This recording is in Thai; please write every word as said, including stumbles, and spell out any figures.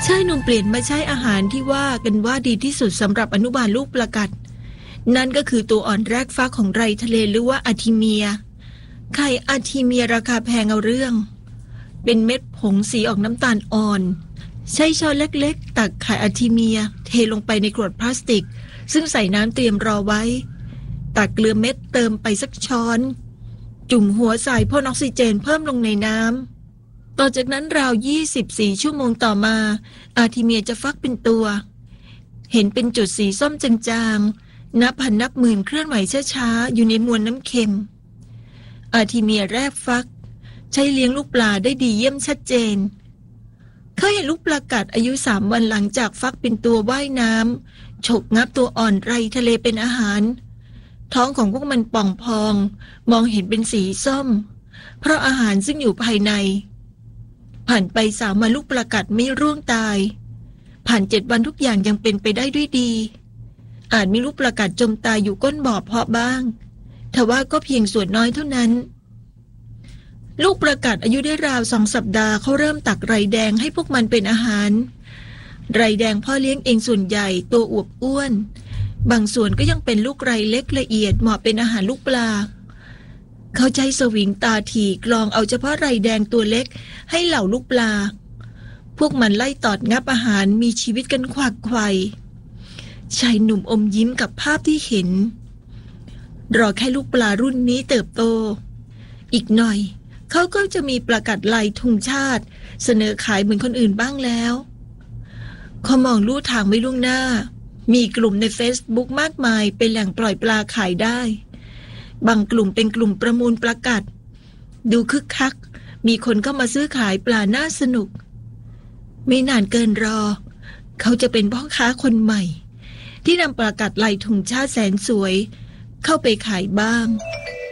ชายหนุ่มเปลี่ยนมาใช้อาหารที่ว่ากันว่าดีที่สุดสำหรับอนุบาลลูกปลากัดนั่นก็คือตัวอ่อนแรกฟ้าของไรทะเลหรือว่าอาร์ทิเมียไข่อาร์ทิเมียราคาแพงเอาเรื่องเป็นเม็ดผงสีออกน้ำตาลอ่อนใช้ช้อนเล็กๆตักไข่อาร์ทิเมียเทลงไปในขวดพลาสติกซึ่งใส่น้ำเตรียมรอไว้ตักเกลือเม็ดเติมไปสักช้อนจุ่มหัวใส่พ่นออกซิเจนเพิ่มลงในน้ำต่อจากนั้นราวยี่สิบสี่ชั่วโมงต่อมาอาร์ทิเมียจะฟักเป็นตัวเห็นเป็นจุดสีส้มจางๆนับพันนับหมื่นเคลื่อนไหวช้าๆอยู่ในมวลน้ำเค็มอาร์ทิเมียแรกฟักใช้เลี้ยงลูกปลาได้ดีเยี่ยมชัดเจนเขาเห็นลูกปลากัดอายุสามวันหลังจากฟักเป็นตัวว่ายน้ำฉกงับตัวอ่อนไรทะเลเป็นอาหารท้องของพวกมันป่องพองมองเห็นเป็นสีส้มเพราะอาหารซึ่งอยู่ภายในผ่านไปสามวันลูกปลากัดไม่ร่วงตายผ่านเจ็ดวันทุกอย่างยังเป็นไปได้ด้วยดีอาจมีลูกปลากัดจมตายอยู่ก้นบ่อเพาะบ้างทว่าก็เพียงส่วนน้อยเท่านั้นลูกปลากัดอายุได้ราวสองสัปดาห์เขาเริ่มตักไรแดงให้พวกมันเป็นอาหารไรแดงพ่อเลี้ยงเองส่วนใหญ่ตัวอวบอ้วนบางส่วนก็ยังเป็นลูกไรเล็กละเอียดเหมาะเป็นอาหารลูกปลาเขาใช้สวิงตาถี่กรองเอาเฉพาะไรแดงตัวเล็กให้เหล่าลูกปลาพวกมันไล่ตอดงับอาหารมีชีวิตกันขวักไขว่ชายหนุ่มอมยิ้มกับภาพที่เห็นรอแค่ลูกปลารุ่นนี้เติบโตอีกหน่อยเขาก็จะมีปลากัดลายธงชาติเสนอขายเหมือนคนอื่นบ้างแล้วเขามองลู่ทางไว้ล่วงหน้ามีกลุ่มใน Facebook มากมายเป็นแหล่งปล่อยปลาขายได้บางกลุ่มเป็นกลุ่มประมูลปลากัดดูคึกคักมีคนเข้ามาซื้อขายปลาน่าสนุกไม่นานเกินรอเขาจะเป็นพ่อค้าคนใหม่ที่นำปลากัดลายธงชาติแสนสวยเข้าไปขายบ้าง